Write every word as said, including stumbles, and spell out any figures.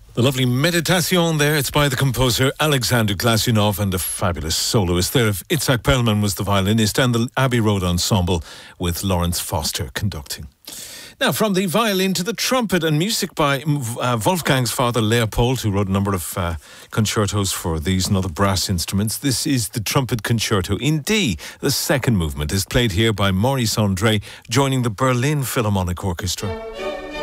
The lovely Meditation there, it's by the composer Alexander Glasunov and a fabulous soloist there. Itzhak Perlman was the violinist and the Abbey Road Ensemble with Lawrence Foster conducting. Now, from the violin to the trumpet and music by uh, Wolfgang's father, Leopold, who wrote a number of uh, concertos for these and other brass instruments. This is the trumpet concerto in D. The second movement is played here by Maurice André, joining the Berlin Philharmonic Orchestra.